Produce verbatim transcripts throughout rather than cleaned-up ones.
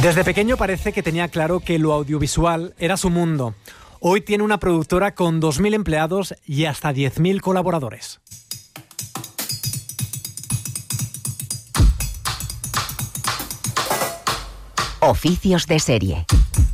Desde pequeño parece que tenía claro que lo audiovisual era su mundo. Hoy tiene una productora con dos mil empleados y hasta diez mil colaboradores. Oficios de serie.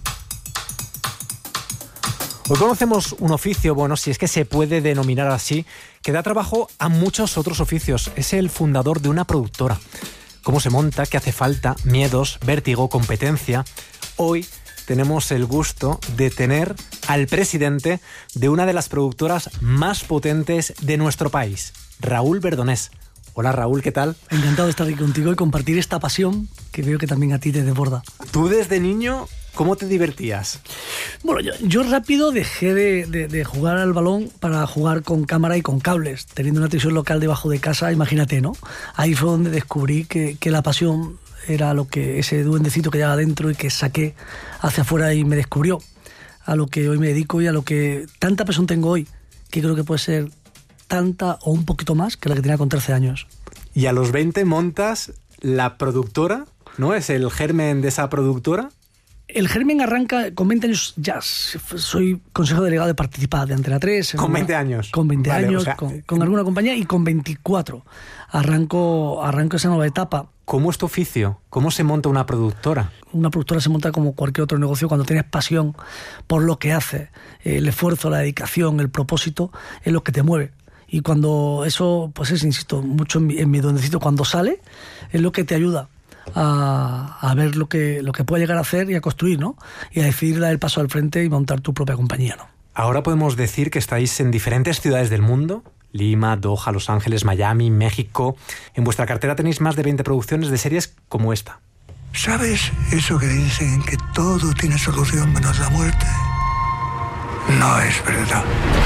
Hoy conocemos un oficio, bueno, si es que se puede denominar así, que da trabajo a muchos otros oficios. Es el fundador de una productora. ¿Cómo se monta? ¿Qué hace falta? Miedos, vértigo, competencia. Hoy tenemos el gusto de tener al presidente de una de las productoras más potentes de nuestro país, Raúl Verdonés. Hola Raúl, ¿qué tal? Encantado de estar aquí contigo y compartir esta pasión que veo que también a ti te desborda. Tú desde niño, ¿cómo te divertías? Bueno, yo, yo rápido dejé de, de, de jugar al balón para jugar con cámara y con cables. Teniendo una televisión local debajo de casa, imagínate, ¿no? Ahí fue donde descubrí que, que la pasión era lo que ese duendecito que llevaba dentro y que saqué hacia afuera y me descubrió. A lo que hoy me dedico y a lo que tanta pasión tengo hoy, que creo que puede ser tanta o un poquito más que la que tenía con trece años. Y a los veinte montas la productora, ¿no? ¿Es el germen de esa productora? El germen arranca con veinte años, ya soy consejero delegado de Participa de Antena tres. ¿Con veinte años? Con veinte vale, años, o sea, con, con alguna compañía, y con veinticuatro arranco, arranco esa nueva etapa. ¿Cómo es tu oficio? ¿Cómo se monta una productora? Una productora se monta como cualquier otro negocio cuando tienes pasión por lo que haces. El esfuerzo, la dedicación, el propósito es lo que te mueve. Y cuando eso, pues es, insisto, mucho en mi, en mi duendecito, cuando sale, es lo que te ayuda a, a ver lo que, lo que puede llegar a hacer y a construir, ¿no? Y a decidir dar el paso al frente y montar tu propia compañía, ¿no? Ahora podemos decir que estáis en diferentes ciudades del mundo: Lima, Doha, Los Ángeles, Miami, México. En vuestra cartera tenéis más de veinte producciones de series como esta. ¿Sabes eso que dicen, que todo tiene solución menos la muerte? No es verdad.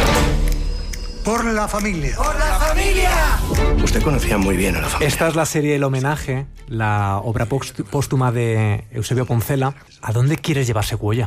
Por la familia. ¡Por la familia! Usted conocía muy bien a la familia. Esta es la serie El Homenaje, la obra póstuma de Eusebio Poncela. ¿A dónde quieres llevar Secuoya?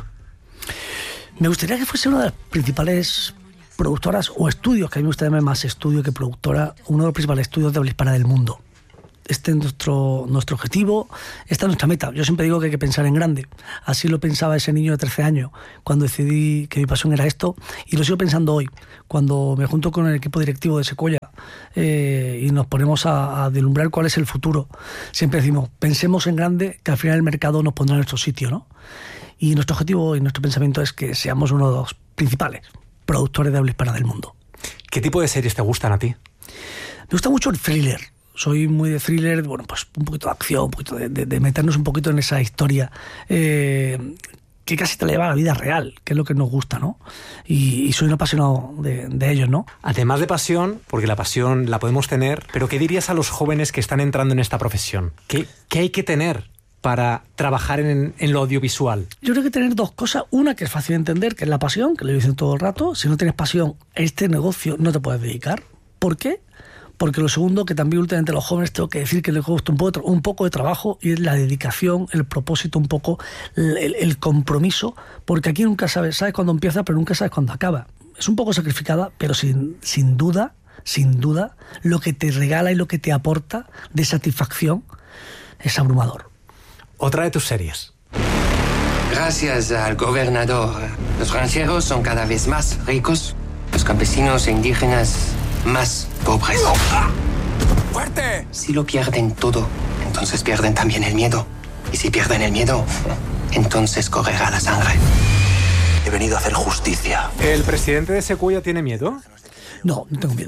Me gustaría que fuese una de las principales productoras o estudios, que a mí me gusta llamar más estudio que productora, uno de los principales estudios de habla hispana del mundo. Este es nuestro, nuestro objetivo, esta es nuestra meta. Yo siempre digo que hay que pensar en grande. Así lo pensaba ese niño de trece años cuando decidí que mi pasión era esto, y lo sigo pensando hoy, cuando me junto con el equipo directivo de Secuoya eh, y nos ponemos a, a deslumbrar cuál es el futuro. Siempre decimos, pensemos en grande, que al final el mercado nos pondrá en nuestro sitio, ¿no? Y nuestro objetivo y nuestro pensamiento es que seamos uno de los principales productores de habla hispana del mundo. ¿Qué tipo de series te gustan a ti? Me gusta mucho el thriller. Soy muy de thriller, bueno, pues un poquito de acción, un poquito de, de, de meternos un poquito en esa historia eh, que casi te la lleva a la vida real, que es lo que nos gusta, ¿no? Y, y soy un apasionado de, de ellos, ¿no? Además de pasión, porque la pasión la podemos tener, pero ¿qué dirías a los jóvenes que están entrando en esta profesión? ¿Qué, qué hay que tener para trabajar en, en lo audiovisual? Yo creo que tener dos cosas. Una, que es fácil de entender, que es la pasión, que lo dicen todo el rato. Si no tienes pasión a este negocio, no te puedes dedicar. ¿Por qué? Porque lo segundo, que también últimamente a los jóvenes tengo que decir que les gusta un poco, un poco de trabajo, y es la dedicación, el propósito, un poco el, el compromiso, porque aquí nunca sabes, sabes cuándo empieza, pero nunca sabes cuándo acaba. Es un poco sacrificada, pero sin, sin duda, sin duda, lo que te regala y lo que te aporta de satisfacción es abrumador. Otra de tus series. Gracias al gobernador, los rancheros son cada vez más ricos, los campesinos e indígenas más pobres. ¡Fuerte! Si lo pierden todo, entonces pierden también el miedo. Y si pierden el miedo, entonces correrá la sangre. He venido a hacer justicia. ¿El presidente de Secuoya tiene miedo? No, no tengo miedo.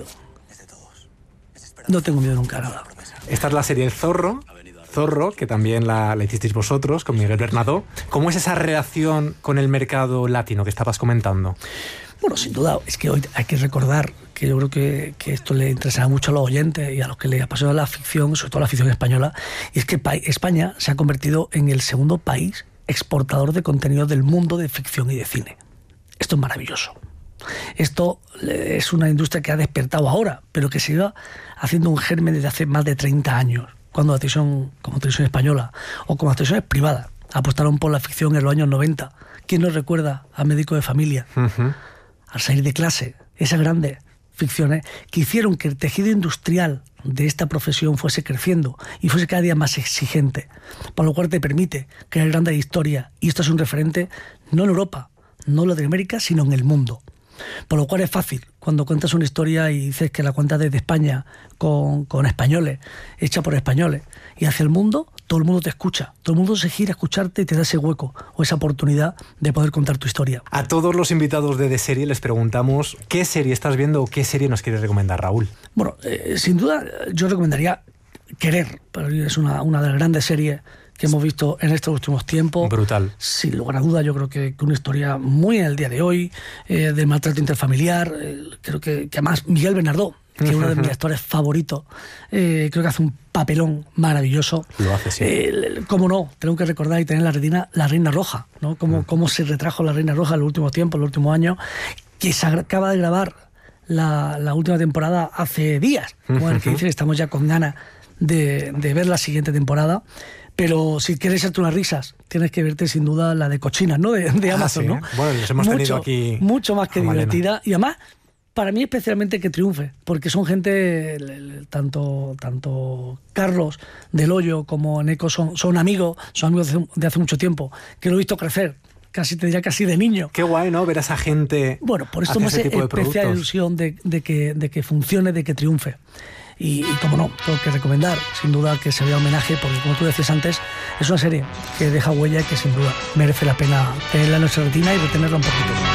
No tengo miedo nunca, nada. Esta es la serie El Zorro. Zorro, que también la, la hicisteis vosotros, con Miguel Bernadó. ¿Cómo es esa relación con el mercado latino que estabas comentando? Bueno, sin duda, es que hoy hay que recordar que yo creo que, que esto le interesará mucho a los oyentes y a los que les apasiona la ficción, sobre todo la ficción española, y es que España se ha convertido en el segundo país exportador de contenido del mundo de ficción y de cine. Esto es maravilloso. Esto es una industria que ha despertado ahora, pero que se iba haciendo un germen desde hace más de treinta años, cuando la televisión, como televisión española o como las televisiones privadas, apostaron por la ficción en los años noventa. ¿Quién nos recuerda a Médico de Familia? Uh-huh. Al Salir de Clase, esas grandes ficciones que hicieron que el tejido industrial de esta profesión fuese creciendo y fuese cada día más exigente, por lo cual te permite crear grandes historias, y esto es un referente no en Europa, no en Latinoamérica, sino en el mundo. Por lo cual es fácil, cuando cuentas una historia y dices que la cuentas desde España, con, con españoles, hecha por españoles, y hacia el mundo, todo el mundo te escucha, todo el mundo se gira a escucharte y te da ese hueco o esa oportunidad de poder contar tu historia. A todos los invitados de De Serie les preguntamos qué serie estás viendo o qué serie nos quieres recomendar, Raúl. Bueno, eh, sin duda yo recomendaría Querer, pero es una, una de las grandes series que hemos visto en estos últimos tiempos. Brutal. Sin lugar a duda, yo creo que, que una historia muy en el día de hoy, eh, de maltrato interfamiliar. Eh, creo que, que además Miguel Bernardó, que es uno de mis actores favoritos, eh, creo que hace un papelón maravilloso. Lo hace, sí. Eh, cómo no, tengo que recordar y tener en la retina La Reina Roja, ¿no? Cómo, mm. cómo se retrajo La Reina Roja en los últimos tiempos, en los últimos años, que se acaba de grabar la, la última temporada hace días, como el que dicen, estamos ya con ganas de, de ver la siguiente temporada. Pero si quieres echarte unas risas, tienes que verte sin duda la de Cochinas, ¿no? De, de Amazon, ah, sí. ¿no? Bueno, los hemos mucho, tenido aquí. Mucho más que Malena. divertida. Y además, para mí especialmente que triunfe, porque son gente, tanto, tanto Carlos del Hoyo como Neko son, son amigos, son amigos de, de hace mucho tiempo, que lo he visto crecer. Casi te diría casi de niño. Qué guay, ¿no? Ver a esa gente. Bueno, por eso me hace especial ilusión de, de, que, de que funcione, de que triunfe. Y, y como no, tengo que recomendar, sin duda, que se vea homenaje, porque como tú decías antes, es una serie que deja huella y que sin duda merece la pena tenerla en nuestra retina y retenerla un poquito.